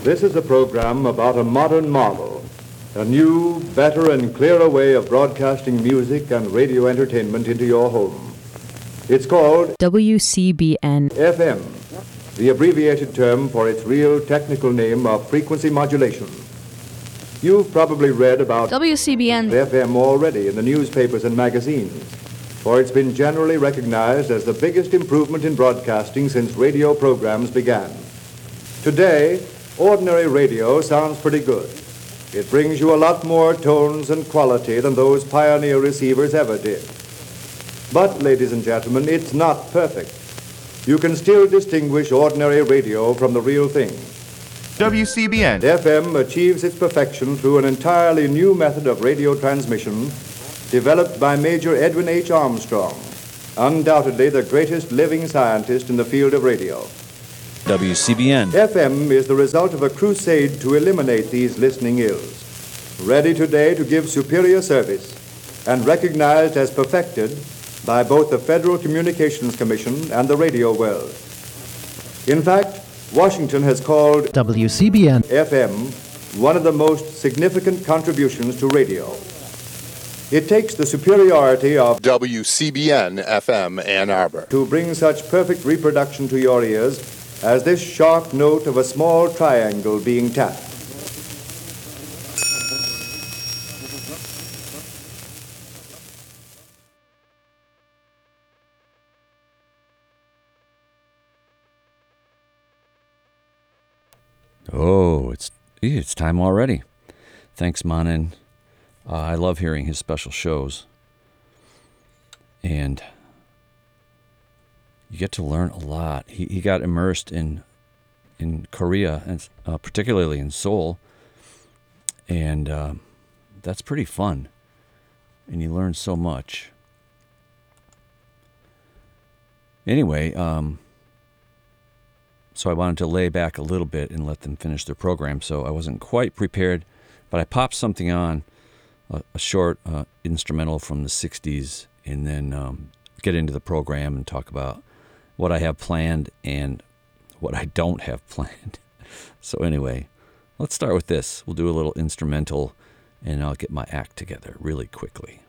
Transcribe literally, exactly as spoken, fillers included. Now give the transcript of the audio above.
This is a program about a modern marvel, a new, better, and clearer way of broadcasting music and radio entertainment into your home. It's called W C B N F M, the abbreviated term for its real technical name of frequency modulation. You've probably read about W C B N F M already in the newspapers and magazines, for it's been generally recognized as the biggest improvement in broadcasting since radio programs began. Today, ordinary radio sounds pretty good. It brings you a lot more tones and quality than those pioneer receivers ever did. But, ladies and gentlemen, it's not perfect. You can still distinguish ordinary radio from the real thing. W C B N F M achieves its perfection through an entirely new method of radio transmission developed by Major Edwin H. Armstrong, undoubtedly the greatest living scientist in the field of radio. W C B N F M is the result of a crusade to eliminate these listening ills, ready today to give superior service and recognized as perfected by both the Federal Communications Commission and the radio world. In fact, Washington has called W C B N F M one of the most significant contributions to radio. It takes the superiority of W C B N F M Ann Arbor to bring such perfect reproduction to your ears as this sharp note of a small triangle being tapped. Oh, it's it's time already. Thanks, Manin. Uh, I love hearing his special shows. And you get to learn a lot. He he got immersed in in Korea, and uh, particularly in Seoul, and uh, that's pretty fun. And you learn so much. Anyway, um, so I wanted to lay back a little bit and let them finish their program. So I wasn't quite prepared, but I popped something on, a, a short uh, instrumental from the sixties, and then um, get into the program and talk about what I have planned and what I don't have planned. So anyway, let's start with this. We'll do a little instrumental, and I'll get my act together really quickly.